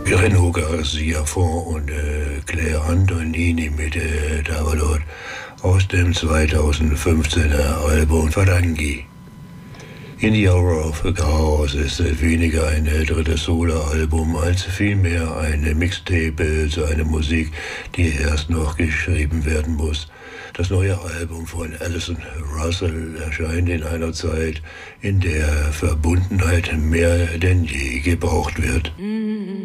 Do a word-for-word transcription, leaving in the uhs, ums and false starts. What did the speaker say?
Renaud Garcia Font und äh, Claire Antonini mit äh, Davalot aus dem zweitausendfünfzehner Album Farangi. In the Hour of Chaos ist es weniger ein äh, drittes Solo-Album als vielmehr eine Mixtape zu einer Musik, die erst noch geschrieben werden muss. Das neue Album von Alison Russell erscheint in einer Zeit, in der Verbundenheit mehr denn je gebraucht wird.